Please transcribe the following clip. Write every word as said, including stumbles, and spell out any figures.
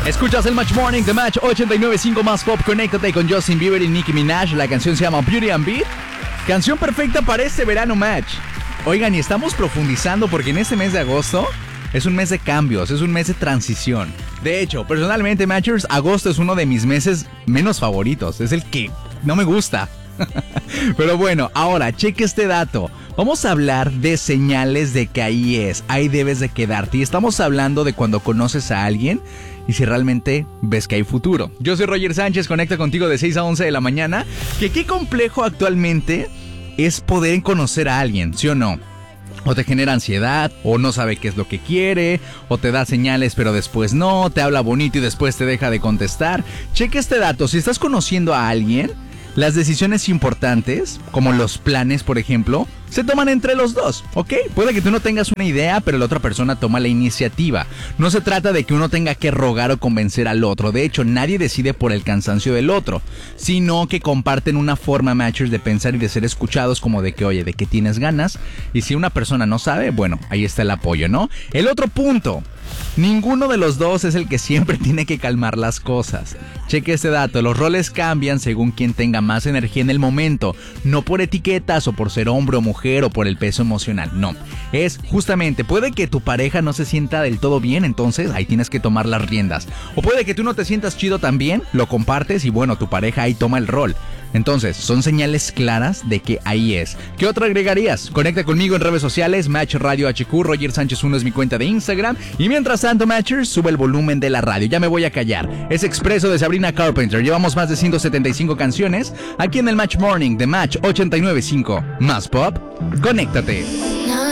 Escuchas el Match Morning de Match ochenta y nueve punto cinco más pop. Conéctate con Justin Bieber y Nicki Minaj. La canción se llama Beauty and Beat. Canción perfecta para este verano, Match. Oigan, y estamos profundizando porque en este mes de agosto es un mes de cambios, es un mes de transición. De hecho, personalmente, Matchers, agosto es uno de mis meses menos favoritos. Es el que no me gusta. Pero bueno, ahora, cheque este dato. Vamos a hablar de señales de que ahí es, ahí debes de quedarte. Y estamos hablando de cuando conoces a alguien y si realmente ves que hay futuro. Yo soy Roger Sánchez, conecta contigo de seis a once de la mañana. Que qué complejo actualmente es poder conocer a alguien, ¿sí o no? O te genera ansiedad, o no sabe qué es lo que quiere, o te da señales pero después no, te habla bonito y después te deja de contestar. Cheque este dato, si estás conociendo a alguien, las decisiones importantes, como los planes, por ejemplo, se toman entre los dos, ¿ok? Puede que tú no tengas una idea, pero la otra persona toma la iniciativa. No se trata de que uno tenga que rogar o convencer al otro. De hecho, nadie decide por el cansancio del otro, sino que comparten una forma, Matchers, de pensar y de ser escuchados, como de que, oye, de que tienes ganas. Y si una persona no sabe, bueno, ahí está el apoyo, ¿no? El otro punto. Ninguno de los dos es el que siempre tiene que calmar las cosas. Cheque este dato, los roles cambian según quien tenga más energía en el momento, no por etiquetas o por ser hombre o mujer o por el peso emocional, no. Es justamente, puede que tu pareja no se sienta del todo bien, entonces ahí tienes que tomar las riendas. O puede que tú no te sientas chido también, lo compartes y bueno, tu pareja ahí toma el rol. Entonces, son señales claras de que ahí es. ¿Qué otra agregarías? Conecta conmigo en redes sociales, Match Radio H Q, Roger Sánchez uno es mi cuenta de Instagram. Y mientras tanto, Matchers, sube el volumen de la radio. Ya me voy a callar. Es Expreso de Sabrina Carpenter. Llevamos más de ciento setenta y cinco canciones aquí en el Match Morning de Match ochenta y nueve punto cinco. Más pop, conéctate. No